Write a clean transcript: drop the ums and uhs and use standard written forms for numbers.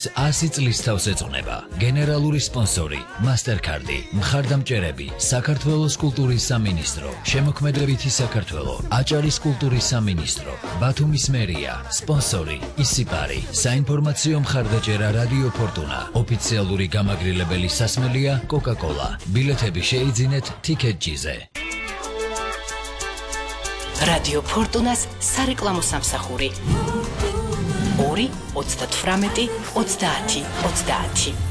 100 წლის თავს ეწონება. გენერალური სპონსორი Mastercard-ი, მხარდამჭერები საქართველოს კულტურის სამინისტრო, შემოქმედებითი საქართველო, აჭარის კულტურის სამინისტრო, ბათუმის მერია, სპონსორი ისიპარი, საინფორმაციო მხარდაჭერა რადიო ფორტუნა, ოფიციალური გამაგრილებელი სასმელია Coca-Cola. ბილეთები შეიძინეთ TicketJet-ზე. რადიო ფორტუნას სარეკლამო სამსახური 2 38 30 30.